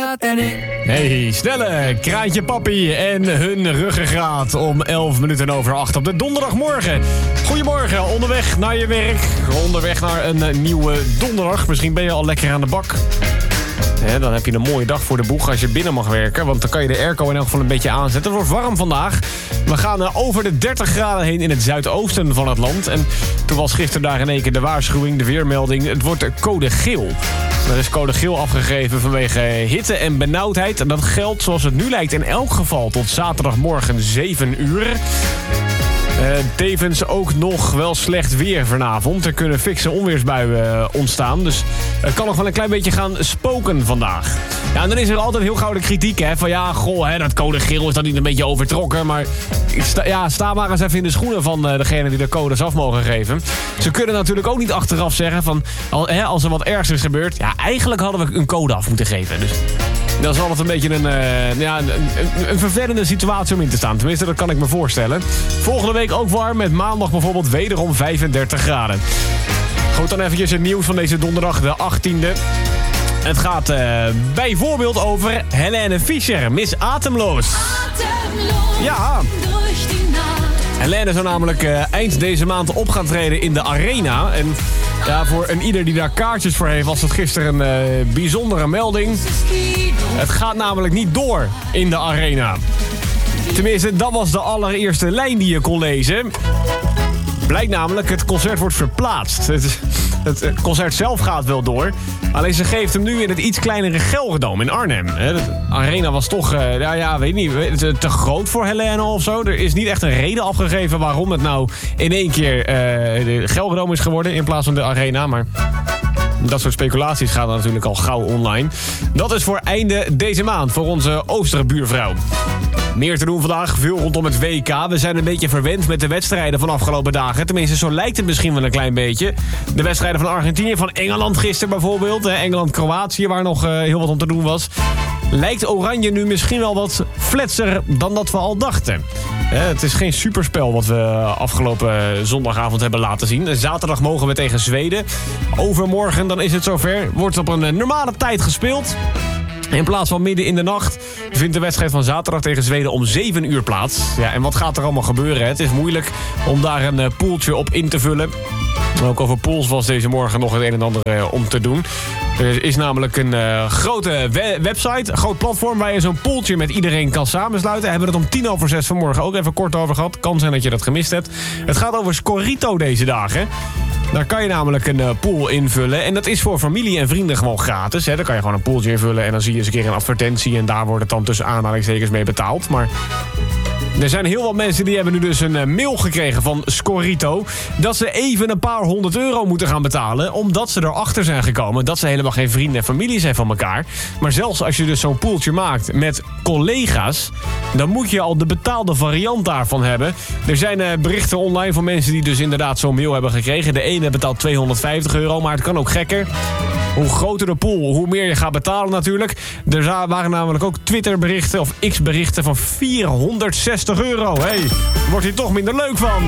ruggengraat en ik. Hey, Snelle, Kraantje Papi en hun ruggengraat om 7:11 op de donderdagmorgen. Goedemorgen, onderweg naar je werk, onderweg naar een nieuwe donderdag. Misschien ben je al lekker aan de bak. Dan heb je een mooie dag voor de boeg als je binnen mag werken. Want dan kan je de airco in elk geval een beetje aanzetten. Het wordt warm vandaag. We gaan over de 30 graden heen in het zuidoosten van het land. En toen was gisteren daar in één keer de waarschuwing, de weermelding. Het wordt code geel. Er is code geel afgegeven vanwege hitte en benauwdheid. En dat geldt zoals het nu lijkt in elk geval tot zaterdagmorgen 7 uur. Tevens ook nog wel slecht weer vanavond. Er kunnen fikse onweersbuien ontstaan. Dus het kan nog wel een klein beetje gaan spoken vandaag. Ja, en dan is er altijd heel gauw de kritiek, hè. Van ja, dat code geel is dat niet een beetje overtrokken. Maar sta maar eens even in de schoenen van degene die de codes af mogen geven. Ze kunnen natuurlijk ook niet achteraf zeggen van, als er wat ergs is gebeurd, ja, eigenlijk hadden we een code af moeten geven. Dus dat is altijd een beetje een vervelende situatie om in te staan. Tenminste, dat kan ik me voorstellen. Volgende week ook warm, met maandag bijvoorbeeld wederom 35 graden. Goed, dan eventjes het nieuws van deze donderdag, de 18e. Het gaat bijvoorbeeld over Helene Fischer, Miss Atemloos. Ja. Helene zou namelijk eind deze maand op gaan treden in de Arena. En ja, voor een ieder die daar kaartjes voor heeft, was het gisteren een bijzondere melding. Het gaat namelijk niet door in de Arena. Tenminste, dat was de allereerste lijn die je kon lezen. Blijkt namelijk, het concert wordt verplaatst. Het concert zelf gaat wel door. Alleen ze geeft hem nu in het iets kleinere Gelredome in Arnhem. De Arena was toch, weet niet, te groot voor Helene of zo. Er is niet echt een reden afgegeven waarom het nou in één keer de Gelredome is geworden in plaats van de Arena. Maar dat soort speculaties gaan dan natuurlijk al gauw online. Dat is voor einde deze maand voor onze Oosterbuurvrouw. Meer te doen vandaag, veel rondom het WK. We zijn een beetje verwend met de wedstrijden van afgelopen dagen. Tenminste, zo lijkt het misschien wel een klein beetje. De wedstrijden van Argentinië, van Engeland gisteren bijvoorbeeld. Engeland-Kroatië, waar nog heel wat om te doen was. Lijkt Oranje nu misschien wel wat fletser dan dat we al dachten. Het is geen superspel wat we afgelopen zondagavond hebben laten zien. Zaterdag mogen we tegen Zweden. Overmorgen, dan is het zover. Wordt op een normale tijd gespeeld. In plaats van midden in de nacht vindt de wedstrijd van zaterdag tegen Zweden om 7 uur plaats. Ja, en wat gaat er allemaal gebeuren? Het is moeilijk om daar een poeltje op in te vullen. Ook over pools was deze morgen nog het een en ander om te doen. Er is namelijk een grote website, een groot platform waar je zo'n poeltje met iedereen kan samensluiten. Hebben we het om 5:10 vanmorgen ook even kort over gehad. Kan zijn dat je dat gemist hebt. Het gaat over Scorito deze dagen. Daar kan je namelijk een pool invullen. En dat is voor familie en vrienden gewoon gratis. Daar kan je gewoon een pooltje invullen en dan zie je eens een keer een advertentie. En daar wordt het dan tussen aanhalingstekens mee betaald. Maar er zijn heel wat mensen die hebben nu dus een mail gekregen van Scorito dat ze even een paar €100 moeten gaan betalen, omdat ze erachter zijn gekomen dat ze helemaal geen vrienden en familie zijn van elkaar. Maar zelfs als je dus zo'n poeltje maakt met collega's, dan moet je al de betaalde variant daarvan hebben. Er zijn berichten online van mensen die dus inderdaad zo'n mail hebben gekregen. De ene betaalt €250, maar het kan ook gekker. Hoe groter de pool, hoe meer je gaat betalen natuurlijk. Er waren namelijk ook Twitterberichten of X-berichten van €460. Hey, wordt hier toch minder leuk van.